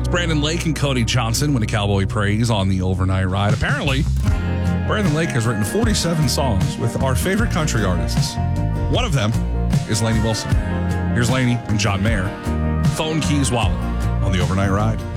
Brandon Lake and Cody Johnson win a Cowboy Praise on the overnight ride. Apparently, Brandon Lake has written 47 songs with our favorite country artists. One of them is Lainey Wilson. Here's Lainey and John Mayer. Phone Keys Wallet on the overnight ride.